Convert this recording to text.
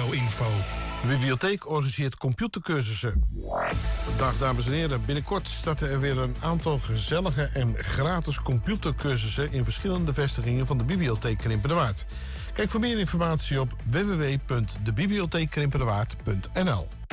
studio-info. De bibliotheek organiseert computercursussen. Dag dames en heren, binnenkort starten er weer een aantal gezellige en gratis computercursussen in verschillende vestigingen van de bibliotheek Krimpenerwaard. Kijk voor meer informatie op www.debibliotheekkrimpenerwaard.nl.